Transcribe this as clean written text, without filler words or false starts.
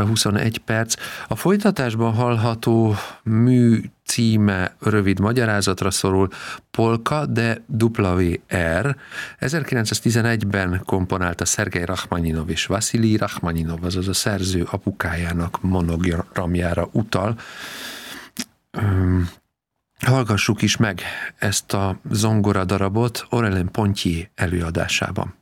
21 perc. A folytatásban hallható mű címe rövid magyarázatra szorul Polka de WR. 1911-ben komponálta Szergej Rachmaninov és Vasilij Rachmaninov, azaz a szerző apukájának monogramjára utal. Hallgassuk is meg ezt a zongora darabot Aurélien Ponty előadásában.